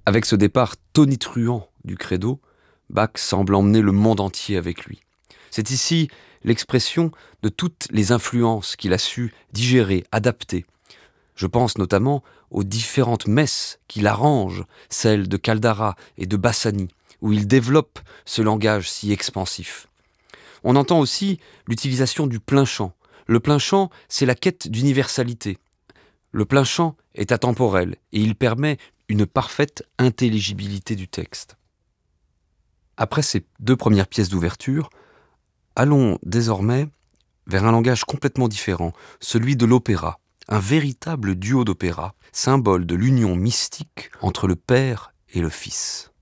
Avec ce départ tonitruant du credo, Bach semble emmener le monde entier avec lui. C'est ici l'expression de toutes les influences qu'il a su digérer, adapter. Je pense notamment aux différentes messes qu'il arrange, celles de Caldara et de Bassani, où il développe ce langage si expansif. On entend aussi l'utilisation du plein chant. Le plein chant, c'est la quête d'universalité. Le plein chant est atemporel et il permet une parfaite intelligibilité du texte. Après ces deux premières pièces d'ouverture, allons désormais vers un langage complètement différent, celui de l'opéra, un véritable duo d'opéra, symbole de l'union mystique entre le Père et le Fils.